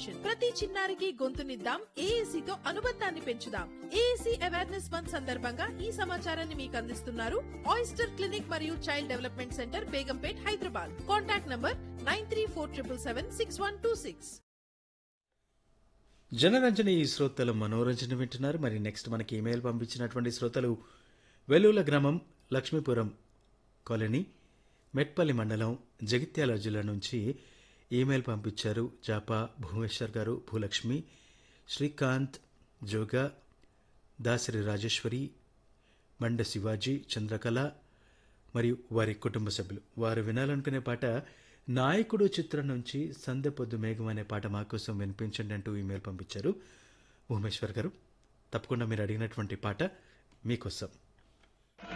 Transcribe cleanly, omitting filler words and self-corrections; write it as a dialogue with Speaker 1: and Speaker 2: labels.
Speaker 1: Foundation. ప్రతి చిన్నారికి గొంతునిద్దాం, ఏఏసీతో అనుబంధాన్ని పెంచుదాం. ఏఏసీ అవేర్నెస్ మంత్ సందర్భంగా ఈ సమాచారాన్ని మీకు అందిస్తున్నారు ఆయిస్టర్ క్లినిక్ మరియు child development centre, Begumpet, Hyderabad. Contact number 9347776126.
Speaker 2: Janaranjani ఈ శ్రోతలు మనోరంజన వింటున్నారు. మరి నెక్స్ట్ మనకి ఈమెయిల్ పంపించినటువంటి శ్రోతలు వెల్లుల గ్రామం, లక్ష్మీపురం కాలనీ, మెట్పల్లి మండలం, జగిత్యాల జిల్లా నుంచి ఈమెయిల్ పంపించారు. జాపా భువనేశ్వర్ గారు, భూలక్ష్మి, శ్రీకాంత్, జోగా, దాసరి రాజేశ్వరి, మండ శివాజీ, చంద్రకళ మరియు వారి కుటుంబ సభ్యులు. వారు వినాలనుకునే పాట నాయకుడు చిత్రం నుంచి సందె పొద్దు మేఘం అనే పాట మా కోసం వినిపించండి అంటూ ఈమెయిల్ పంపించారు భువనేశ్వర్ గారు. తప్పకుండా మీరు అడిగినటువంటి పాట మీకోసం.